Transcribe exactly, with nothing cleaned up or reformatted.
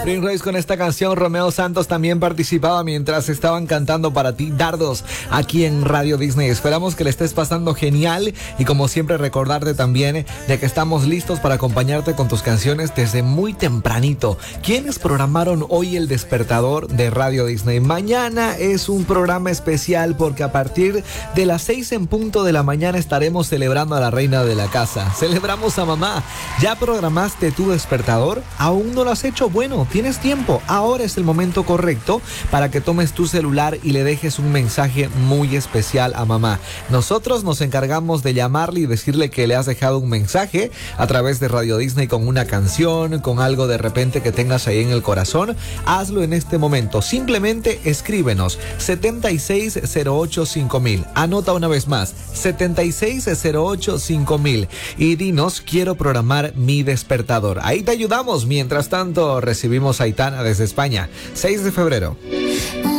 Prince Royce con esta canción. Romeo Santos también participaba mientras estaban cantando para ti Dardos aquí en Radio Disney. Esperamos que le estés pasando genial y como siempre recordarte también de que estamos listos para acompañarte con tus canciones desde muy tempranito. ¿Quiénes programaron hoy el despertador de Radio Disney? Mañana es un programa especial porque a partir de las seis en punto de la mañana estaremos celebrando a la reina de la casa. Celebramos a mamá. ¿Ya programaste tu despertador? ¿Aún no lo has hecho? Bueno, tienes tiempo. Ahora es el momento correcto para que tomes tu celular y le dejes un mensaje muy especial a mamá. Nosotros nos encargamos de llamarle y decirle que le has dejado un mensaje a través de Radio Disney con una canción, con algo de repente que tengas ahí en el corazón. Hazlo en este momento. Simplemente escríbenos setenta y seis cero ocho cinco mil. Anota una vez más, setenta y seis cero ocho cinco mil y dinos, quiero programar mi despertador. Ahí te ayudamos. Mientras tanto, recibimos a Aitana desde España. seis de febrero.